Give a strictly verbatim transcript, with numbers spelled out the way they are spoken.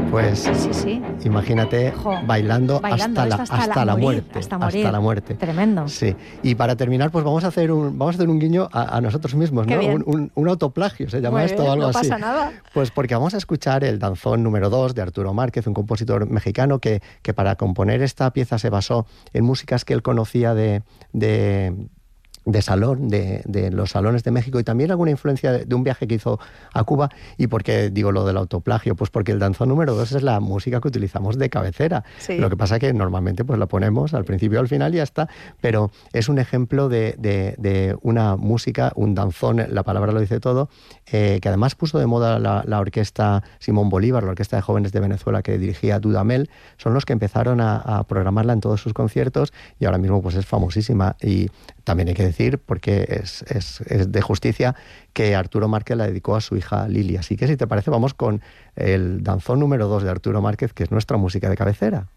Pues Sí, sí. imagínate Jo, bailando, bailando hasta, la, hasta hasta, la- la, morir, muerte. hasta morir. Hasta la muerte. Tremendo. Sí. Y para terminar, pues vamos a hacer un, vamos a hacer un guiño a, a nosotros mismos, Qué ¿no? bien. Un, un, un autoplagio, se llama Muy esto, bien, algo no así. pasa nada. Pues porque vamos a escuchar el danzón número dos de Arturo Márquez, un compositor mexicano que, que para componer esta pieza se basó en músicas que él conocía de... de de salón, de, de los salones de México, y también alguna influencia de, de un viaje que hizo a Cuba. ¿Y por qué digo lo del autoplagio? Pues porque el danzón número dos es la música que utilizamos de cabecera. Sí. Lo que pasa que normalmente pues la ponemos al principio, al final y ya está, pero es un ejemplo de, de, de una música, un danzón, la palabra lo dice todo, eh, que además puso de moda la, la orquesta Simón Bolívar, la orquesta de jóvenes de Venezuela que dirigía Dudamel. Son los que empezaron a, a programarla en todos sus conciertos y ahora mismo pues es famosísima. Y también hay que decir, porque es, es, es de justicia, que Arturo Márquez la dedicó a su hija Lili. Así que si te parece, vamos con el danzón número dos de Arturo Márquez, que es nuestra música de cabecera.